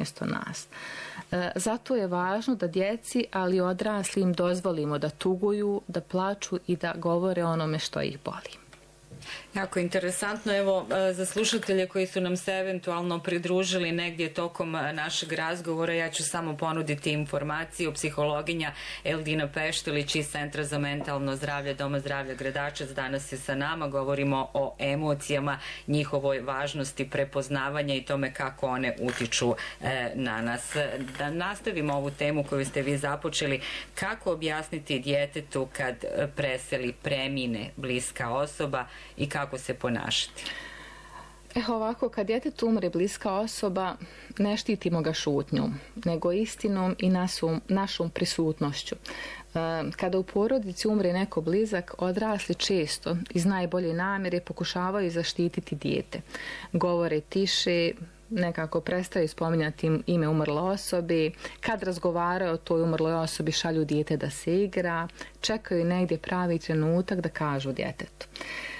umjesto nas. Zato je važno da djeci, ali i odraslim dozvolimo da tuguju, da plaču i da govore o onome što ih boli. Jako interesantno. Evo, za slušatelje koji su nam se eventualno pridružili negdje tokom našeg razgovora, ja ću samo ponuditi informaciju. Psihologinja Eldina Peštelić iz Centra za mentalno zdravlje Doma zdravlja Gradačac danas je sa nama. Govorimo o emocijama, njihovoj važnosti prepoznavanja i tome kako one utiču na nas. Da nastavimo ovu temu koju ste vi započeli. Kako objasniti djetetu kad preseli, premine bliska osoba i kako se ponašati? Ovako, kad djetetu umre bliska osoba, ne štitimo ga šutnjom, nego istinom i našom prisutnošću. Kada u porodici umre neko blizak, odrasli često iz najbolje namjere pokušavaju zaštititi dijete. Govore tiše, nekako prestaju spominjati ime umrle osobe, kad razgovaraju o toj umrloj osobi šalju dijete da se igra, čekaju negdje pravi trenutak da kažu djetetu.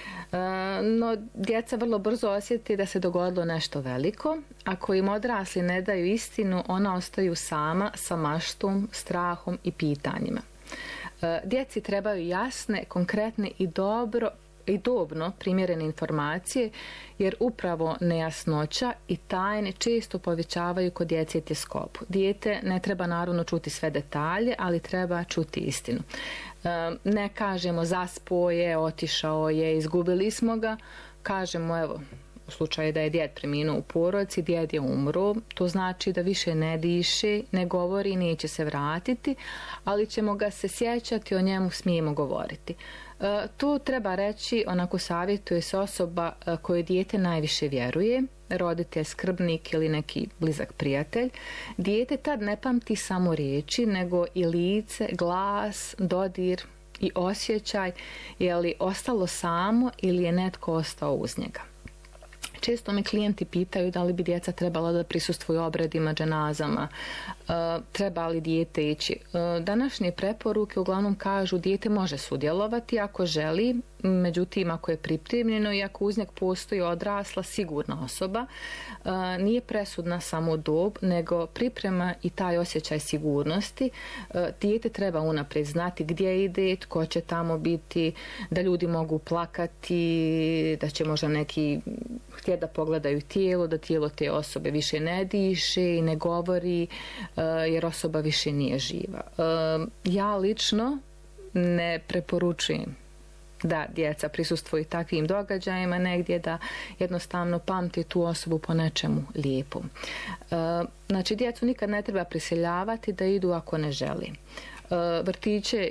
No, djeca vrlo brzo osjeti da se dogodilo nešto veliko. Ako im odrasli ne daju istinu, ona ostaju sama sa maštom, strahom i pitanjima. Djeci trebaju jasne, konkretne i dobno primjerene informacije, jer upravo nejasnoća i tajne često povećavaju kod djece tjeskobu. Dijete ne treba naravno čuti sve detalje, ali treba čuti istinu. Ne kažemo zaspo je, otišao je, izgubili smo ga. Kažemo, evo, u slučaju da je djed preminuo u porodici, djed je umro, to znači da više ne diše, ne govori, neće se vratiti, ali ćemo ga se sjećati, o njemu smijemo govoriti. To treba reći, onako savjetuje se osoba kojoj dijete najviše vjeruje, roditelj, skrbnik ili neki blizak prijatelj. Dijete tad ne pamti samo riječi, nego i lice, glas, dodir i osjećaj, je li ostalo samo ili je netko ostao uz njega. Često me klijenti pitaju da li bi djeca trebala da prisustvuju obredima, dženazama, treba li dijete ići. Današnje preporuke uglavnom kažu dijete može sudjelovati ako želi, međutim ako je pripremljeno i ako uz njeg postoji odrasla sigurna osoba, nije presudna samo dob, nego priprema i taj osjećaj sigurnosti. Dijete treba unaprijed znati gdje ide, tko će tamo biti, da ljudi mogu plakati, da će možda neki htjeti da pogledaju tijelo, da tijelo te osobe više ne diše i ne govori, jer osoba više nije živa. Ja lično ne preporučujem da djeca prisustvuju takvim događajima negdje, da jednostavno pamti tu osobu po nečemu lijepom. Znači, djecu nikad ne treba prisiljavati da idu ako ne želi. Vrtiće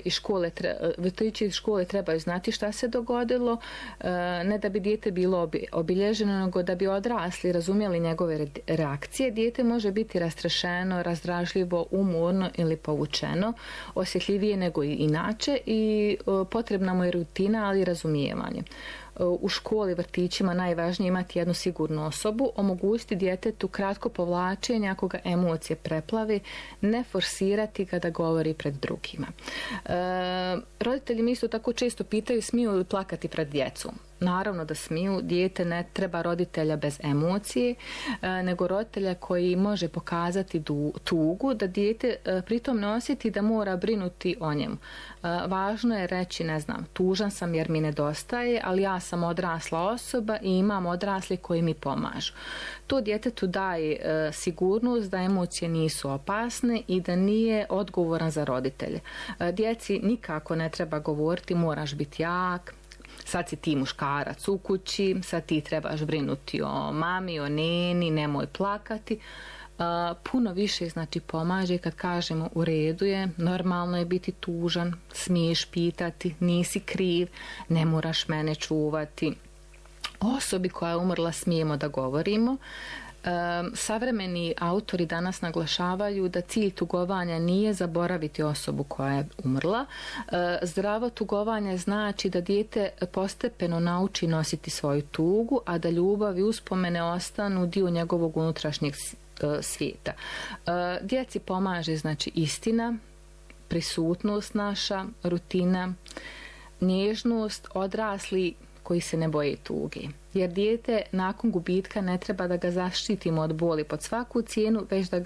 i škole trebaju znati šta se dogodilo, ne da bi dijete bilo obilježeno, nego da bi odrasli razumjeli njegove reakcije. Dijete može biti rastrašeno, razdražljivo, umorno ili povučeno, osjetljivije nego i inače i potrebna mu je rutina, ali i razumijevanje. U školi, vrtićima najvažnije imati jednu sigurnu osobu, omogućiti djetetu kratko povlačenje ako ga emocije preplave, ne forsirati ga da govori pred drugima. Roditelji mi isto tako često pitaju smiju li plakati pred djecom. Naravno da smiju, dijete ne treba roditelja bez emocije, nego roditelja koji može pokazati tugu, da dijete pritom ne osjeti da mora brinuti o njemu. Važno je reći, ne znam, tužan sam jer mi nedostaje, ali ja sam odrasla osoba i imam odrasli koji mi pomažu. To djetetu daje sigurnost da emocije nisu opasne i da nije odgovoran za roditelje. Djeci nikako ne treba govoriti moraš biti jak, sad si ti muškarac u kući, sad ti trebaš brinuti o mami, o neni, nemoj plakati. Puno više znači pomaže kad kažemo u redu je, normalno je biti tužan, smiješ pitati, nisi kriv, ne moraš mene čuvati. Osobi koja je umrla smijemo da govorimo. Savremeni autori danas naglašavaju da cilj tugovanja nije zaboraviti osobu koja je umrla. Zdravo tugovanje znači da dijete postepeno nauči nositi svoju tugu, a da ljubav i uspomene ostanu dio njegovog unutrašnjeg svijeta. Djeci pomaže znači istina, prisutnost naša, rutina, nježnost, odrasli koji se ne boje tuge. Jer dijete nakon gubitka ne treba da ga zaštitimo od boli pod svaku cijenu, već da ga